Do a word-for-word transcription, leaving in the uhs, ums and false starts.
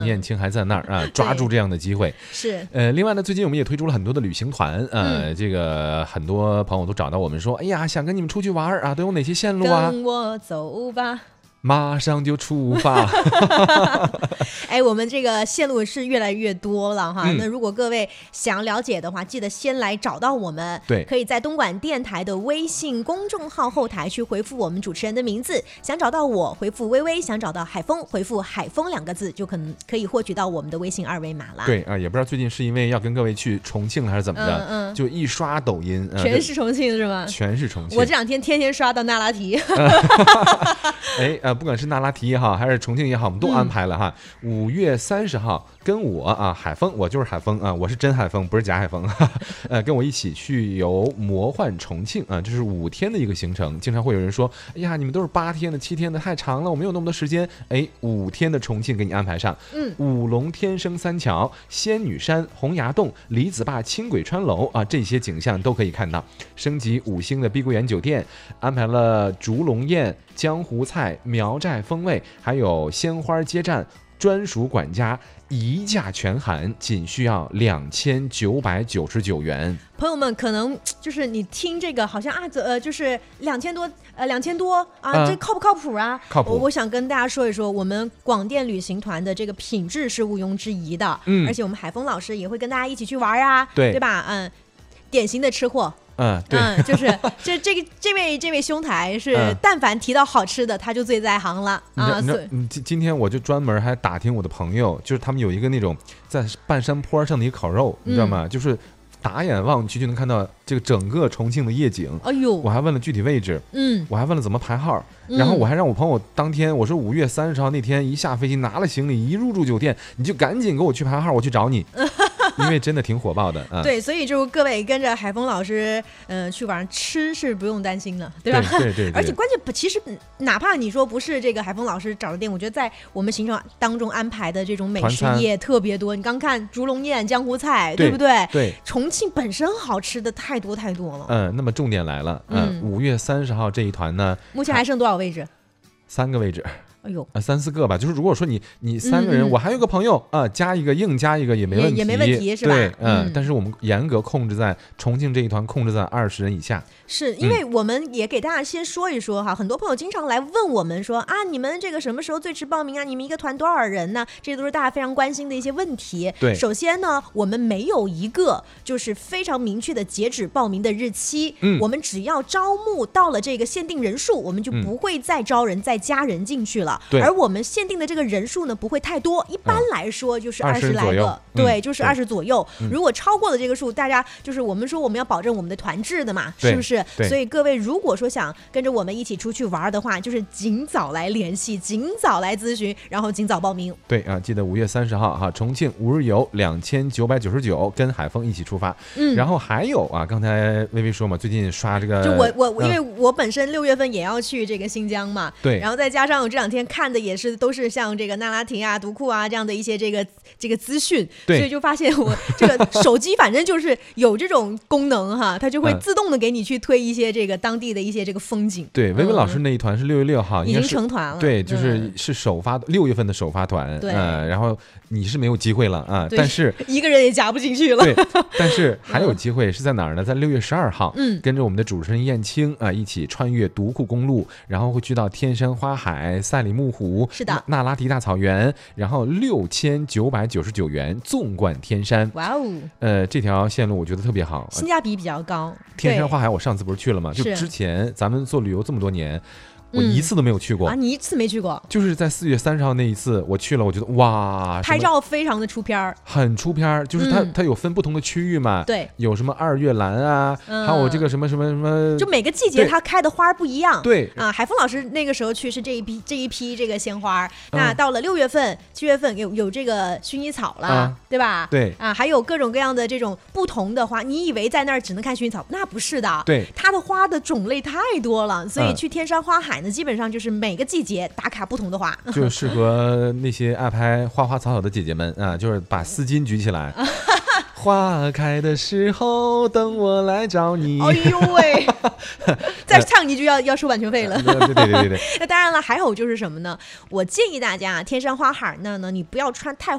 燕青还在那儿啊，抓住这样的机会。 是， 呃，另外呢，最近我们也推出了很多的旅行团，呃，嗯、这个很多朋友都找到我们说，哎呀，想跟你们出去玩啊，都有哪些线路啊？ 跟我走吧。 马上就出发。 哎，我们这个线路是越来越多了哈、嗯。那如果各位想了解的话，记得先来找到我们。 对， 可以在东莞电台的微信公众号后台去回复我们主持人的名字。想找到我，回复微微；想找到海峰，回复海峰两个字，就可能可以获取到我们的微信二维码了。 对啊，也不知道最近是因为要跟各位去重庆还是怎么着，嗯嗯、就一刷抖音，呃、 全是重庆是吗？ 全是重庆。 我这两天天天刷到那拉提。 哎，呃，不管是那拉提也好，还是重庆也好，我们都安排了哈。五、嗯、月三十号，跟我啊，海峰，我就是海峰啊，我是真海峰，不是假海峰。呃，跟我一起去游魔幻重庆啊，这是五天的一个行程。经常会有人说，哎呀，你们都是八天的、七天的，太长了，我没有那么多时间。哎，五天的重庆给你安排上。嗯，五龙天生三桥、仙女山、洪崖洞、李子坝轻轨穿楼啊，这些景象都可以看到。升级五星的碧桂园酒店，安排了烛龙宴、江湖菜、苗寨风味，还有鲜花接站，专属管家，一价全含，仅需要两千九百九十九元。 朋友们，可能就是你听这个好像啊，呃，就是两千多，呃，两千多啊，嗯、这靠不靠谱啊？ 靠谱。 我我想跟大家说一说，我们广电旅行团的这个品质是毋庸置疑的，嗯，而且我们海峰老师也会跟大家一起去玩啊， 对对吧？嗯，典型的吃货。 嗯，对， 嗯，就是这这个这位这位兄台是， 嗯、 但凡提到好吃的，他就最在行了啊。 你你今今天我就专门还打听我的朋友，就是他们有一个那种在半山坡上的一个烤肉，你知道吗？嗯、就是打眼望去就能看到这个整个重庆的夜景。 哎呦， 我还问了具体位置， 嗯， 我还问了怎么排号，嗯、然后我还让我朋友当天我说五月三十号那天一下飞机拿了行李一入住酒店，你就赶紧给我去排号，我去找你。因为真的挺火爆的啊！ 对，所以就各位跟着海峰老师，嗯、呃，去玩吃是不用担心的，对吧？ 对对 对, 对。 而且关键其实哪怕你说不是这个海峰老师找的店，我觉得在我们行程当中安排的这种美食也特别多。你刚看烛龙宴、江湖菜， 对, 对不对？ 对。 重庆本身好吃的太多太多了。 嗯，那么重点来了，嗯，五、呃、月三十号这一团呢， 目前还剩多少位置？ 三个位置。 哎呦啊，三四个吧，就是如果说你你三个人，嗯嗯我还有个朋友啊，加一个硬加一个也没问题， 也, 也没问题是吧？ 对，嗯，嗯但是我们严格控制在重庆这一团控制在二十人以下。 是因为我们也给大家先说一说哈，嗯、很多朋友经常来问我们说啊，你们这个什么时候最迟报名啊？你们一个团多少人呢？这都是大家非常关心的一些问题。 对， 首先呢，我们没有一个就是非常明确的截止报名的日期，嗯，我们只要招募到了这个限定人数，我们就不会再招人、嗯、再加人进去了。 对， 而我们限定的这个人数呢不会太多，一般来说就是二十来个， 嗯、 对， 嗯、 就是二十左右。如果超过了这个数，大家就是我们说我们要保证我们的团制的嘛，是不是？所以各位如果说想跟着我们一起出去玩的话，就是尽早来联系，尽早来咨询，然后尽早报名。 对啊，记得五月三十号哈，重庆五日游两千九百九十九，跟海峰一起出发。嗯，然后还有啊，刚才微微说嘛，最近刷这个， 就我我、嗯、因为我本身六月份也要去这个新疆嘛， 对， 然后再加上我这两天看的也是都是像这个那拉提啊、独库啊这样的一些这个这个资讯，所以就发现我这个手机反正就是有这种功能哈，它就会自动的给你去推一些这个当地的一些这个风景。 对，薇薇老师那一团是六月六号， 已经成团了。 对，就是是首发六月份的首发团。 对， 呃，然后你是没有机会了啊，但是一个人也加不进去了。 对，但是还有机会是在哪儿呢？在六月十二号， 嗯， 跟着我们的主持人燕青啊一起穿越独库公路，然后会去到天山花海、赛里木湖， 是的， 那拉提大草原，然后六千九百九十九元纵贯天山。 哇哦， 呃，这条线路我觉得特别好， 性价比比较高。 天山花海我上次不是去了吗？就之前咱们做旅游这么多年。我一次都没有去过、 嗯、啊！你一次没去过？ 就是在四月三十号那一次，我去了，我觉得哇， 拍照非常的出片儿， 很出片儿。就是它、嗯、它有分不同的区域嘛， 对，有什么二月兰啊，嗯、还有这个什么什么什么， 就每个季节它开的花不一样。 对啊，海峰老师那个时候去是这一批这一批这个鲜花，嗯、那到了六月份、七月份有有这个薰衣草了，啊、对吧？ 对啊，还有各种各样的这种不同的花。你以为在那儿只能看薰衣草，那不是的。 对， 它的花的种类太多了，所以去天山花海呢，基本上就是。每个季节打卡不同的花， 就适合那些爱拍花花草草的姐姐们啊，就是把丝巾举起来花开的时候等我来找你。 哎呦喂，再唱一句要要收版权费了。 对对对对对。 那当然了，还有就是什么呢？我建议大家，天山花海那呢，你不要穿太